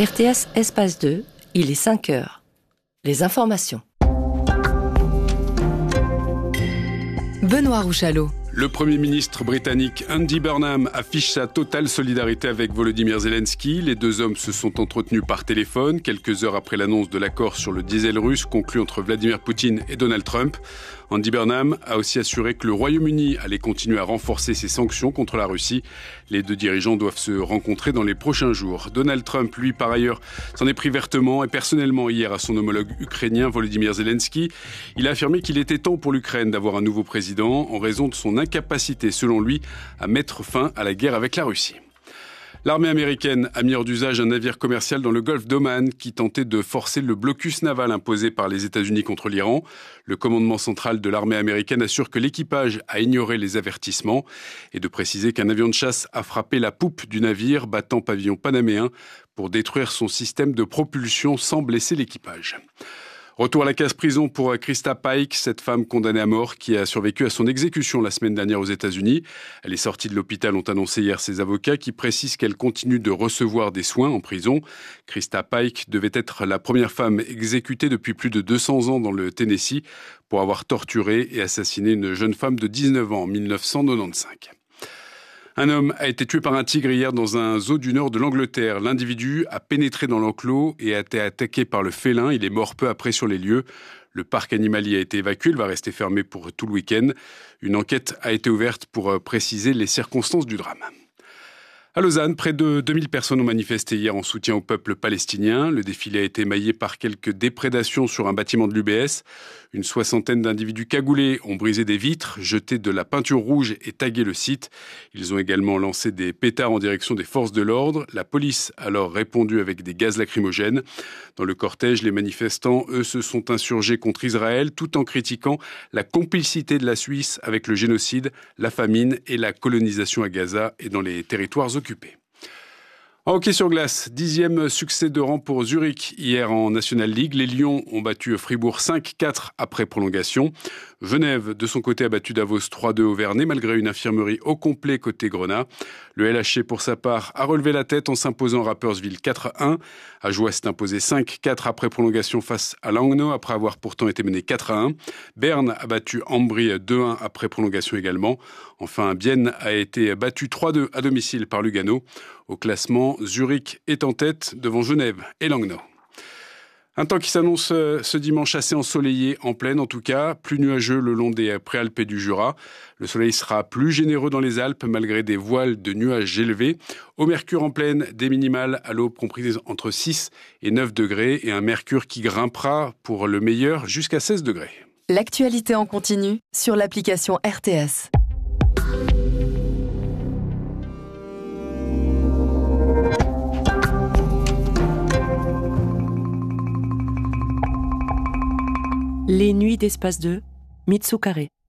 RTS Espace 2, il est 5 heures. Les informations. Benoît Rouchalot. Le Premier ministre britannique Andy Burnham affiche sa totale solidarité avec Volodymyr Zelensky. Les deux hommes se sont entretenus par téléphone quelques heures après l'annonce de l'accord sur le diesel russe conclu entre Vladimir Poutine et Donald Trump. Andy Burnham a aussi assuré que le Royaume-Uni allait continuer à renforcer ses sanctions contre la Russie. Les deux dirigeants doivent se rencontrer dans les prochains jours. Donald Trump, lui, par ailleurs, s'en est pris vertement et personnellement hier à son homologue ukrainien Volodymyr Zelensky. Il a affirmé qu'il était temps pour l'Ukraine d'avoir un nouveau président en raison de son incapacité, selon lui, à mettre fin à la guerre avec la Russie. L'armée américaine a mis hors d'usage un navire commercial dans le golfe d'Oman qui tentait de forcer le blocus naval imposé par les États-Unis contre l'Iran. Le commandement central de l'armée américaine assure que l'équipage a ignoré les avertissements et de préciser qu'un avion de chasse a frappé la poupe du navire battant pavillon panaméen pour détruire son système de propulsion sans blesser l'équipage. Retour à la case prison pour Krista Pike, cette femme condamnée à mort qui a survécu à son exécution la semaine dernière aux États-Unis. Elle est sortie de l'hôpital, ont annoncé hier ses avocats qui précisent qu'elle continue de recevoir des soins en prison. Krista Pike devait être la première femme exécutée depuis plus de 200 ans dans le Tennessee pour avoir torturé et assassiné une jeune femme de 19 ans en 1995. Un homme a été tué par un tigre hier dans un zoo du nord de l'Angleterre. L'individu a pénétré dans l'enclos et a été attaqué par le félin. Il est mort peu après sur les lieux. Le parc animalier a été évacué. Il va rester fermé pour tout le week-end. Une enquête a été ouverte pour préciser les circonstances du drame. À Lausanne, près de 2000 personnes ont manifesté hier en soutien au peuple palestinien. Le défilé a été émaillé par quelques déprédations sur un bâtiment de l'UBS. Une soixantaine d'individus cagoulés ont brisé des vitres, jeté de la peinture rouge et tagué le site. Ils ont également lancé des pétards en direction des forces de l'ordre. La police a alors répondu avec des gaz lacrymogènes. Dans le cortège, les manifestants, eux, se sont insurgés contre Israël tout en critiquant la complicité de la Suisse avec le génocide, la famine et la colonisation à Gaza et dans les territoires occupés. En hockey sur glace, 10e succès de rang pour Zurich hier en National League. Les Lions ont battu Fribourg 5-4 après prolongation. Genève, de son côté, a battu Davos 3-2 au Vernet, malgré une infirmerie au complet côté Grenat. Le LHC, pour sa part, a relevé la tête en s'imposant Rapperswil 4-1. Ajoie s'est imposé 5-4 après prolongation face à Langnau, après avoir pourtant été mené 4-1. Berne a battu Ambry 2-1 après prolongation également. Enfin, Bienne a été battu 3-2 à domicile par Lugano. Au classement, Zurich est en tête devant Genève et Langnau. Un temps qui s'annonce ce dimanche assez ensoleillé en plaine en tout cas, plus nuageux le long des Préalpes et du Jura. Le soleil sera plus généreux dans les Alpes malgré des voiles de nuages élevés. Au mercure en plaine, des minimales à l'aube comprises entre 6 et 9 degrés et un mercure qui grimpera pour le meilleur jusqu'à 16 degrés. L'actualité en continu sur l'application RTS. Les nuits d'Espace 2, Mitsou Carré.